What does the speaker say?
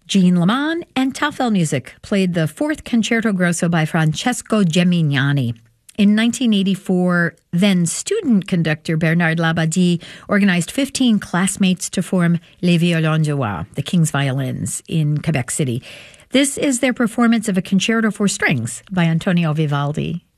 Jean Leman and Tafel Music played the fourth Concerto Grosso by Francesco Gemignani. In 1984, then student conductor Bernard Labadie organized 15 classmates to form Les Violons du Roi, the King's Violins, in Quebec City. This is their performance of a concerto for strings by Antonio Vivaldi.